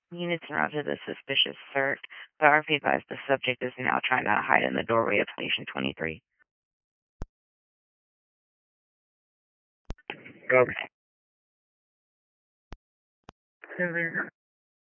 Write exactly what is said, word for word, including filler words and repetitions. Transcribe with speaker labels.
Speaker 1: Units surrounded the suspicious search, but R P advised the subject is now trying to hide in the doorway of Station twenty-three. Okay. So there's